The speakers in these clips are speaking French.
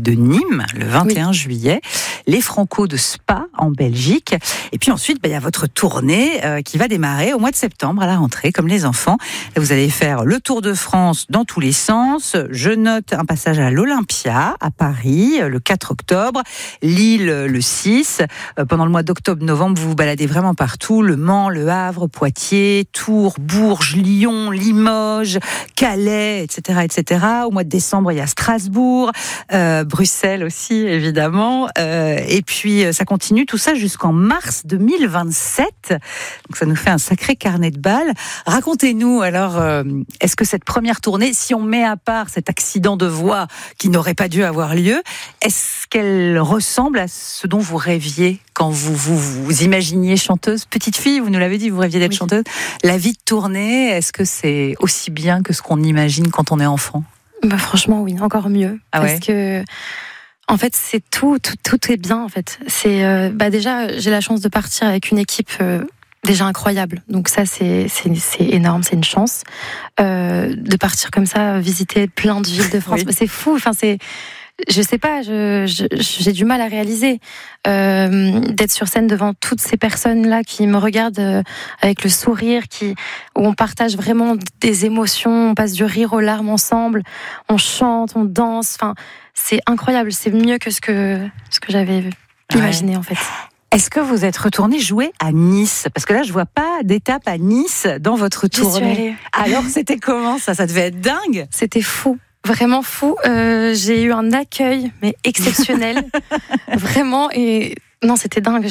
de Nîmes le 21 juillet, les Franco de Spa en Belgique. Et puis ensuite, il y a votre tournée qui va démarrer au mois de septembre à la rentrée, comme les enfants. Vous allez faire le Tour de France dans tous les sens. Je note un passage à l'Olympia, à Paris, le 4 octobre, Lille le 6. Pendant le mois d'octobre-novembre, vous vous baladez vraiment partout. Le Mans, Le Havre, Poitiers, Tours, Bourges, Lyon, Limoges, Calais, etc., etc. Au mois de décembre, il y a Strasbourg, Bruxelles aussi, évidemment. Et puis, ça continue tout ça jusqu'en mars 2027. Donc, ça nous fait un sacré carnet de balles. Racontez-nous, alors, est-ce que cette première tournée, si on met à part cet accident de voix qui n'aurait pas dû avoir lieu, est-ce qu'elle ressemble à ce dont vous rêviez quand vous imaginiez chanteuse? Petite fille, vous nous l'avez dit, vous rêviez d'être chanteuse. La vie de tournée, est-ce que c'est aussi bien que ce qu'on imagine quand on est enfant? Franchement, oui, encore mieux. Parce que, en fait, c'est tout est bien, en fait. C'est, déjà, j'ai la chance de partir avec une équipe déjà incroyable. Donc ça, c'est énorme, c'est une chance. De partir comme ça, visiter plein de villes de France. Oui. C'est fou, enfin, je sais pas, j'ai du mal à réaliser d'être sur scène devant toutes ces personnes-là qui me regardent avec le sourire, où on partage vraiment des émotions, on passe du rire aux larmes ensemble, on chante, on danse. Enfin, c'est incroyable, c'est mieux que ce que j'avais imaginé en fait. Est-ce que vous êtes retourné jouer à Nice? Parce que là, je vois pas d'étape à Nice dans votre tournée. Alors, c'était comment ça? Ça devait être dingue. C'était fou. Vraiment fou. J'ai eu un accueil, mais exceptionnel. Vraiment. Et non, c'était dingue.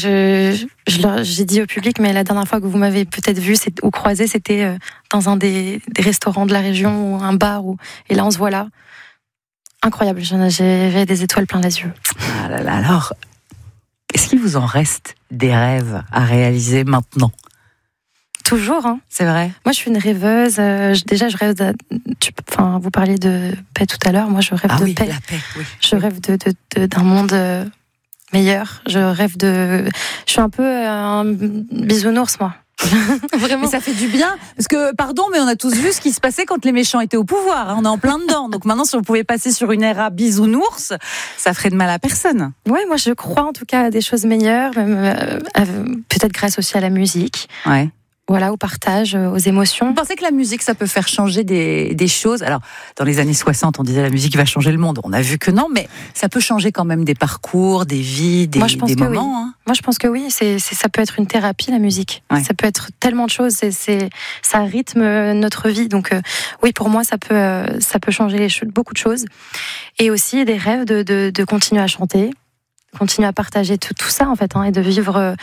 J'ai dit au public, mais la dernière fois que vous m'avez peut-être vu ou croisé, c'était dans un des restaurants de la région ou un bar. Et là, on se voit là. Incroyable. J'avais des étoiles plein les yeux. Ah là là, alors, est-ce qu'il vous en reste des rêves à réaliser maintenant? Toujours, hein. C'est vrai. Moi, je suis une rêveuse. Déjà, je rêve vous parliez de paix tout à l'heure. Moi, je rêve de paix. La paix, oui. Je rêve d'un monde meilleur. Je suis un peu un bisounours, moi. Vraiment. Mais ça fait du bien, parce que, pardon, mais on a tous vu ce qui se passait quand les méchants étaient au pouvoir, hein. On est en plein dedans. Donc maintenant, si on pouvait passer sur une ère à bisounours, ça ferait de mal à personne. Oui, moi je crois en tout cas à des choses meilleures, même, peut-être grâce aussi à la musique. Ouais. Voilà, au partage, aux émotions. Vous pensez que la musique, ça peut faire changer des choses? Alors, dans les années 60, on disait la musique va changer le monde. On a vu que non, mais ça peut changer quand même des parcours, des vies, des moments. Oui. Hein. Moi, je pense que oui. Ça peut être une thérapie, la musique. Ouais. Ça peut être tellement de choses. Ça rythme notre vie. Donc, oui, pour moi, ça peut changer beaucoup de choses. Et aussi des rêves de continuer à chanter. Continuer à partager tout ça, en fait, hein, et de vivre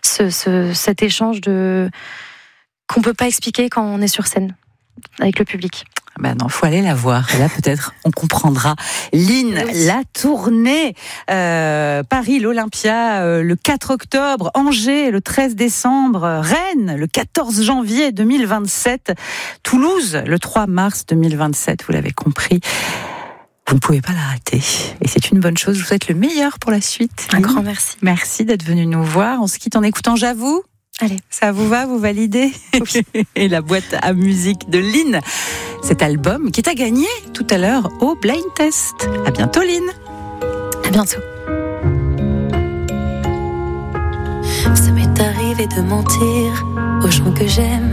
cet échange qu'on peut pas expliquer quand on est sur scène avec le public. Ben non, faut aller la voir. Et là, peut-être, on comprendra. Lynn, la tournée, Paris, l'Olympia, le 4 octobre, Angers, le 13 décembre, Rennes, le 14 janvier 2027, Toulouse, le 3 mars 2027, vous l'avez compris. Vous ne pouvez pas la rater. Et c'est une bonne chose. Je vous souhaite le meilleur pour la suite. Un grand merci. Merci d'être venu nous voir. On se quitte en écoutant J'avoue. Allez. Ça vous va? Vous validez? Oui. Et la boîte à musique de Lynn. Cet album qui est à gagner tout à l'heure au Blind Test. À bientôt, Lynn. À bientôt. Ça m'est arrivé de mentir aux gens que j'aime.